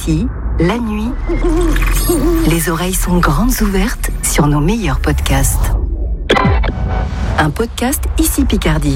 Ici, la nuit, les oreilles sont grandes ouvertes sur nos meilleurs podcasts. Un podcast Ici Picardie.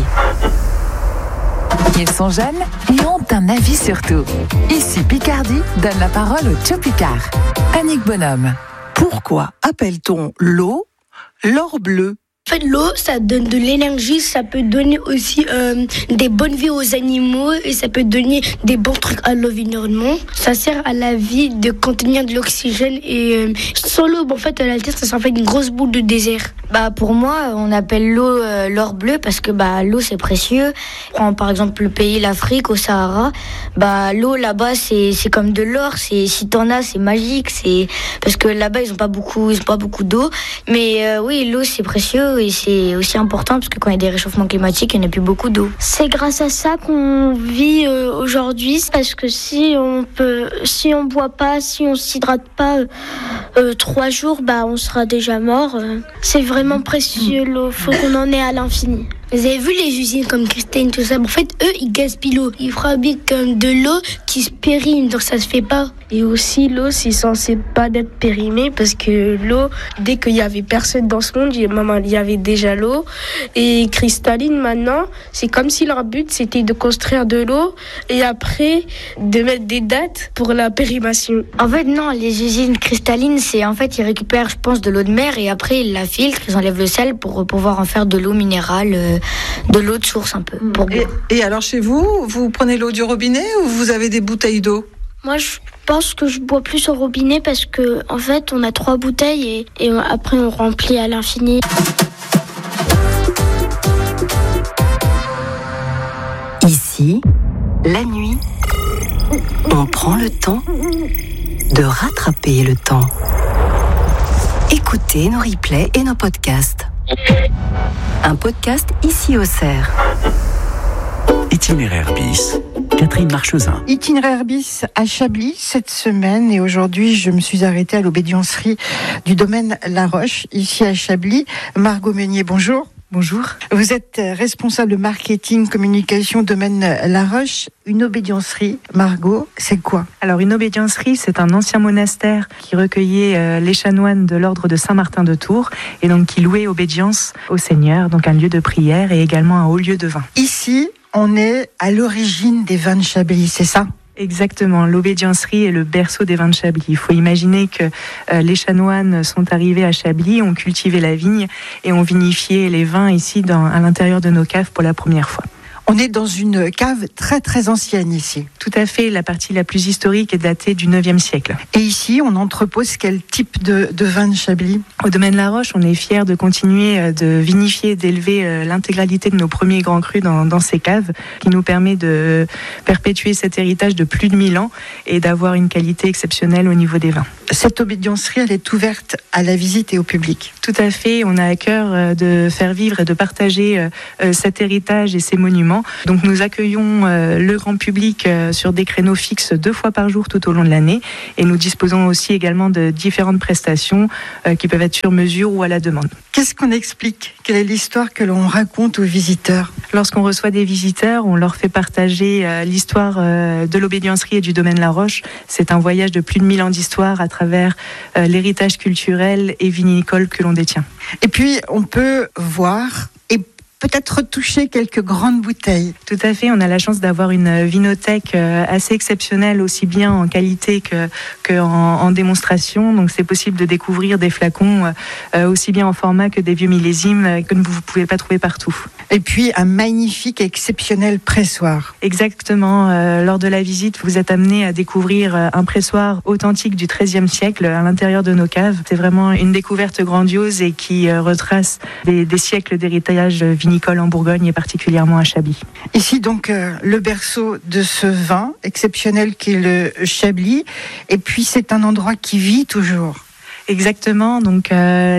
Ils sont jeunes et ont un avis sur tout. Ici Picardie donne la parole au Tcho Picard. Annick Bonhomme. Pourquoi appelle-t-on l'eau l'or bleu ? En fait, l'eau, ça donne de l'énergie, ça peut donner aussi des bonnes vies aux animaux et ça peut donner des bons trucs à l'environnement. Ça sert à la vie de contenir de l'oxygène et sans l'eau, en fait, à la terre, ça fait une grosse boule de désert. Pour moi, on appelle l'eau l'or bleu parce que l'eau c'est précieux. Prends par exemple le pays, l'Afrique, au Sahara. L'eau là-bas c'est comme de l'or. Si t'en as, c'est magique. C'est parce que là-bas ils ont pas beaucoup d'eau. Mais oui, l'eau c'est précieux. Et c'est aussi important parce que quand il y a des réchauffements climatiques, il n'y a plus beaucoup d'eau. C'est grâce à ça qu'on vit aujourd'hui, parce que si on boit pas, si on s'hydrate pas 3 jours, on sera déjà mort. C'est vraiment précieux l'eau, faut qu'on en ait à l'infini. Vous avez vu les usines comme Christine, tout ça? En fait, eux, ils gaspillent l'eau. Ils fabriquent de l'eau qui se périme, donc ça se fait pas. Et aussi, l'eau, c'est censé pas d'être périmée parce que l'eau, dès qu'il y avait personne dans ce monde, il y avait déjà l'eau. Et cristalline, maintenant, c'est comme si leur but, c'était de construire de l'eau et après, de mettre des dates pour la périmation. En fait, non, les usines cristallines, ils récupèrent, je pense, de l'eau de mer et après, ils la filtrent, ils enlèvent le sel pour pouvoir en faire de l'eau minérale, de l'eau de source un peu. Et alors, chez vous, vous prenez l'eau du robinet ou vous avez des bouteilles d'eau ? Moi, je pense que je bois plus au robinet parce que, en fait, on a 3 bouteilles et après on remplit à l'infini. Ici, la nuit, on prend le temps de rattraper le temps. Écoutez nos replays et nos podcasts. Un podcast Ici Auxerre. Itinéraire bis, Catherine Marchesin. Itinéraire bis à Chablis cette semaine et aujourd'hui je me suis arrêtée à l'obédiencerie du domaine La Roche, ici à Chablis. Margot Meunier, bonjour. Bonjour. Vous êtes responsable marketing communication domaine La Roche. Une obédiencerie, Margot, c'est quoi ? Alors une obédiencerie, c'est un ancien monastère qui recueillait les chanoines de l'ordre de Saint-Martin de Tours et donc qui louait obédience au Seigneur, donc un lieu de prière et également un haut lieu de vin. Ici, on est à l'origine des vins de Chablis, c'est ça ? Exactement, l'obédiencerie est le berceau des vins de Chablis. Il faut imaginer que les chanoines sont arrivés à Chablis, ont cultivé la vigne et ont vinifié les vins ici à l'intérieur de nos caves pour la première fois. On est dans une cave très très ancienne ici. Tout à fait, la partie la plus historique est datée du 9e siècle. Et ici, on entrepose quel type de vin de Chablis ? Au domaine La Roche, on est fiers de continuer de vinifier et d'élever l'intégralité de nos premiers grands crus dans ces caves, qui nous permet de perpétuer cet héritage de plus de 1000 ans et d'avoir une qualité exceptionnelle au niveau des vins. Cette obédiencerie, elle est ouverte à la visite et au public. Tout à fait, on a à cœur de faire vivre et de partager cet héritage et ces monuments. Donc nous accueillons le grand public sur des créneaux fixes 2 fois par jour tout au long de l'année et nous disposons aussi également de différentes prestations qui peuvent être sur mesure ou à la demande. Qu'est-ce qu'on explique ? Quelle est l'histoire que l'on raconte aux visiteurs ? Lorsqu'on reçoit des visiteurs, on leur fait partager l'histoire de l'obédiencerie et du domaine La Roche. C'est un voyage de plus de 1000 ans d'histoire à travers l'héritage culturel et vinicole que l'on détient. Et puis on peut voir et peut-être toucher quelques grandes bouteilles. Tout à fait, on a la chance d'avoir une vinothèque assez exceptionnelle, aussi bien en qualité qu'en démonstration. Donc c'est possible de découvrir des flacons aussi bien en format que des vieux millésimes que vous ne pouvez pas trouver partout. Et puis un magnifique et exceptionnel pressoir. Exactement, lors de la visite, vous êtes amené à découvrir un pressoir authentique du XIIIe siècle à l'intérieur de nos caves. C'est vraiment une découverte grandiose et qui retrace des siècles d'héritage vinicole en Bourgogne et particulièrement à Chablis. Ici donc le berceau de ce vin exceptionnel qui est le Chablis et puis c'est un endroit qui vit toujours. Exactement, donc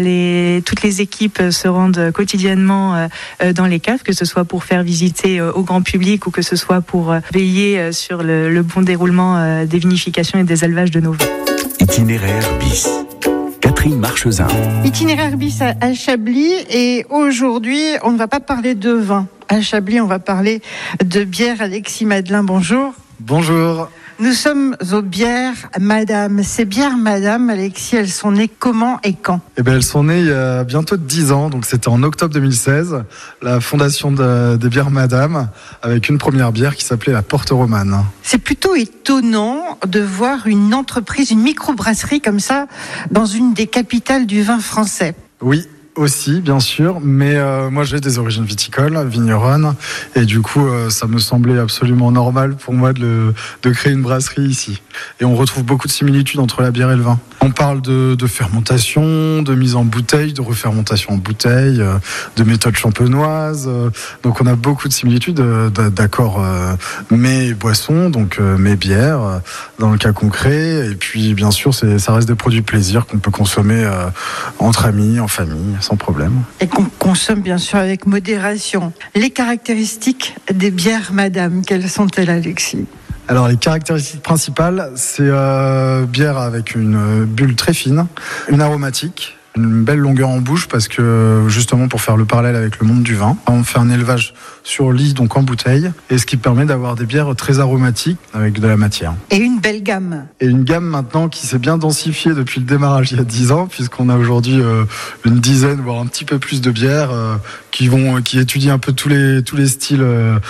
toutes les équipes se rendent quotidiennement dans les caves, que ce soit pour faire visiter au grand public ou que ce soit pour veiller sur le bon déroulement des vinifications et des élevages de nos vins. Itinéraire bis. Catherine Marchesin. Itinéraire bis à Chablis et aujourd'hui on ne va pas parler de vin. À Chablis on va parler de bière. Alexis Madelin, bonjour. Bonjour. Nous sommes aux bières Madame. Ces bières Madame, Alexis, elles sont nées comment et quand ? Eh bien, elles sont nées il y a bientôt 10 ans, donc c'était en octobre 2016, la fondation des bières Madame, avec une première bière qui s'appelait la Porte Romane. C'est plutôt étonnant de voir une entreprise, une microbrasserie comme ça, dans une des capitales du vin français. Oui. Aussi, bien sûr, mais moi j'ai des origines viticoles, vigneronnes, et du coup ça me semblait absolument normal pour moi de créer une brasserie ici. Et on retrouve beaucoup de similitudes entre la bière et le vin. On parle de fermentation, de mise en bouteille, de refermentation en bouteille, de méthode champenoise, donc on a beaucoup de similitudes, d'accord, mes boissons, donc mes bières, dans le cas concret, et puis bien sûr ça reste des produits plaisir qu'on peut consommer entre amis, en famille, sans problème. Et qu'on consomme bien sûr avec modération. Les caractéristiques des bières Madame, quelles sont-elles, Alexis ? Alors les caractéristiques principales, c'est bière avec une bulle très fine, une aromatique, une belle longueur en bouche parce que justement pour faire le parallèle avec le monde du vin, on fait un élevage sur lit, donc en bouteille, et ce qui permet d'avoir des bières très aromatiques avec de la matière. Et une belle gamme. Et une gamme maintenant qui s'est bien densifiée depuis le démarrage il y a 10 ans, puisqu'on a aujourd'hui une dizaine, voire un petit peu plus de bières qui étudient un peu tous les styles,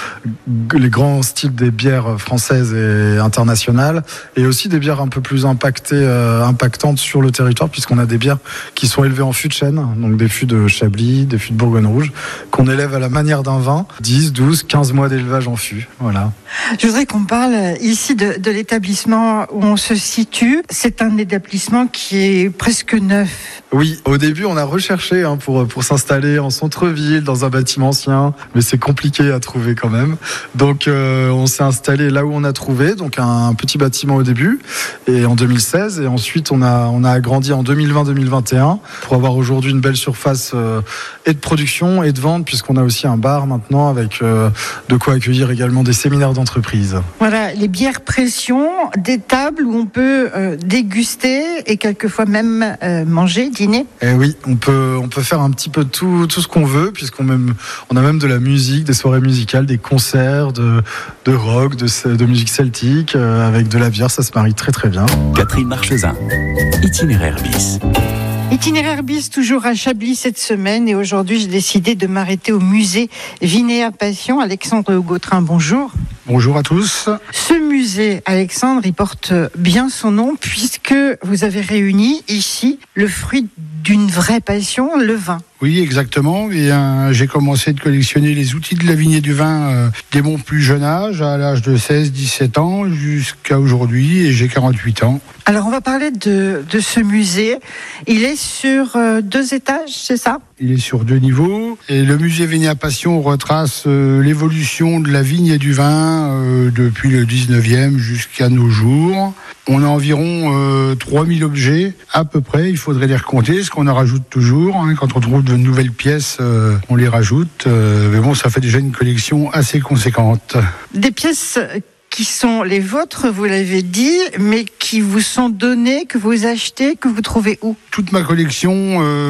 les grands styles des bières françaises et internationales, et aussi des bières un peu plus impactantes sur le territoire, puisqu'on a des bières qui sont élevées en fût de chêne, donc des fûts de Chablis, des fûts de Bourgogne rouge, qu'on élève à la manière d'un vin, 10, 12, 15 mois d'élevage en fût, voilà. Je voudrais qu'on parle ici de l'établissement où on se situe. C'est un établissement qui est presque neuf. Oui, au début on a recherché pour s'installer en centre-ville, dans un bâtiment ancien, mais c'est compliqué à trouver quand même. Donc on s'est installé là où on a trouvé, donc un petit bâtiment au début, et en 2016, et ensuite on a agrandi en 2020-2021 pour avoir aujourd'hui une belle surface et de production et de vente, puisqu'on a aussi un bar maintenant avec de quoi accueillir également des séminaires d'entreprise. Voilà, les bières pression, des tables où on peut déguster et quelquefois même manger, dîner. Et oui, on peut faire un petit peu tout ce qu'on veut, puisqu'on a même de la musique, des soirées musicales, des concerts de rock, de musique celtique, avec de la bière, ça se marie très très bien. Catherine Marchesin, Itinéraire bis. Itinéraire bis, toujours à Chablis cette semaine, et aujourd'hui j'ai décidé de m'arrêter au musée Vinéa Passion. Alexandre Gautrin, bonjour. Bonjour à tous. Ce musée, Alexandre, il porte bien son nom puisque vous avez réuni ici le fruit d'une vraie passion, le vin. Oui, exactement. Et j'ai commencé de collectionner les outils de la vigne et du vin dès mon plus jeune âge, à l'âge de 16-17 ans, jusqu'à aujourd'hui, et j'ai 48 ans. Alors, on va parler de ce musée. Il est sur 2 étages, c'est ça ? Il est sur 2 niveaux. Et le musée Vinéa Passion retrace l'évolution de la vigne et du vin depuis le 19e jusqu'à nos jours. On a environ 3000 objets, à peu près. Il faudrait les recompter, ce qu'on en rajoute toujours. Quand on trouve de nouvelles pièces, on les rajoute. Mais bon, ça fait déjà une collection assez conséquente. Des pièces qui sont les vôtres, vous l'avez dit, mais qui vous sont données, que vous achetez, que vous trouvez où ? Toute ma collection